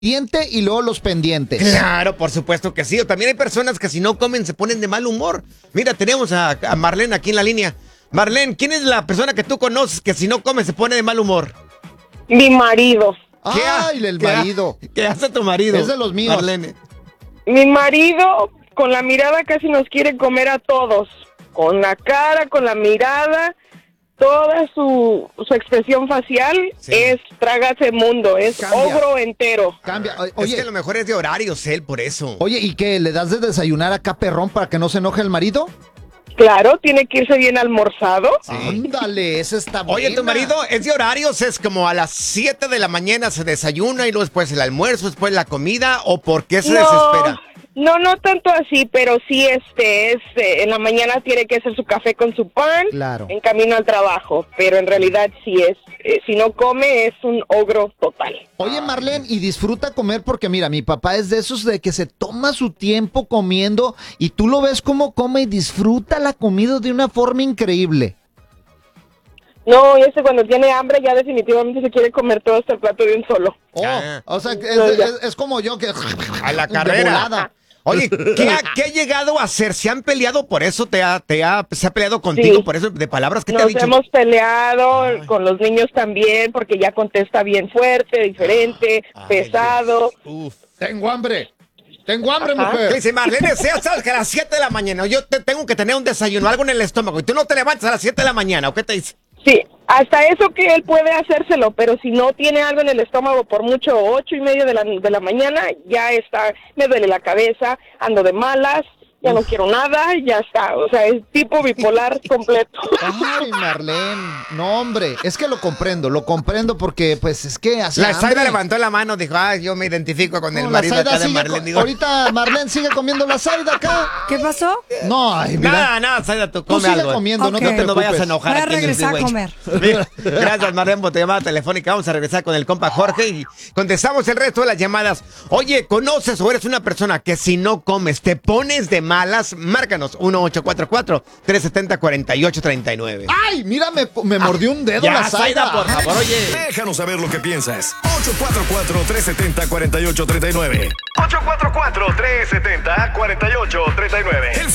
diente y luego los pendientes. Claro, por supuesto que sí. O también hay personas que si no comen se ponen de mal humor. Mira, tenemos a Marlene aquí en la línea. Marlene, ¿quién es la persona que tú conoces que si no come se pone de mal humor? Mi marido. ¡Ay, el marido! ¿Qué hace tu marido? Es de los míos. Marlene. Mi marido con la mirada casi nos quiere comer a todos. Con la cara, con la mirada, toda su expresión facial es trágase mundo, es Cambia. ogro entero. Cambia. Es que lo mejor es de horarios, él, por eso. Oye, ¿y qué? ¿Le das de desayunar acá perrón para que no se enoje el marido? Claro, tiene que irse bien almorzado. Ándale, ese está bueno. Oye, tu marido es de horarios, es como a las 7 de la mañana se desayuna y luego después el almuerzo, después la comida, ¿o por qué se desespera? No tanto así, pero sí en la mañana tiene que hacer su café con su pan, Claro. en camino al trabajo, pero en realidad sí si no come es un ogro total. Oye, Marlene, y disfruta comer porque mira, mi papá es de esos de que se toma su tiempo comiendo y tú lo ves cómo come y disfruta la comida de una forma increíble. No, y cuando tiene hambre ya definitivamente se quiere comer todo este plato de un solo. O sea, es como yo que... A la de carrera. volada. Oye, ¿qué ha llegado a hacer? ¿Se han peleado por eso? ¿Se ha peleado contigo Sí. por eso? ¿De palabras que te ha Nos dicho? hemos peleado con los niños también porque ya contesta bien fuerte, diferente, pesado. Uf. Tengo hambre, Ajá. mujer. Dice Marlene, sabes que a las 7 de la mañana yo tengo que tener un desayuno, algo en el estómago, y tú no te levantas a las 7 de la mañana, ¿o qué te dice? Sí, hasta eso que él puede hacérselo, pero si no tiene algo en el estómago por mucho 8:30 de la mañana, ya está, me duele la cabeza, ando de malas, ya no quiero nada, ya está, o sea, es tipo bipolar completo. Ay, Marlene, no, hombre, es que lo comprendo porque, pues, es que hace La hambre. Zaida levantó la mano, dijo, yo me identifico con el No, marido la Zaida acá de sigue Marlene. Digo, ahorita Marlene sigue comiendo la Zaida acá. ¿Qué pasó? No, ay, mira. nada, Zaida, tú Tú come sigue algo. comiendo, no Ok. te No te preocupes. vayas a enojar Voy a aquí en el regresar a freeway. comer. Mira, gracias, Marlene, por tu llamada telefónica. Vamos a regresar con el compa Jorge y contestamos el resto de las llamadas. Oye, ¿conoces o eres una persona que si no comes te pones de malas? Márcanos 1-844-370-4839. Ay, mira, me mordió un dedo Ya, la Zaida. Zaida, por favor, oye. Déjanos saber lo que piensas. 844-370-4839. 844-370-4839.